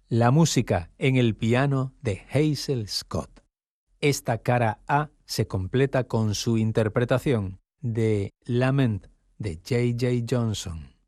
La música en el piano de Hazel Scott. Esta cara A se completa con su interpretación de Lament de J.J. Johnson.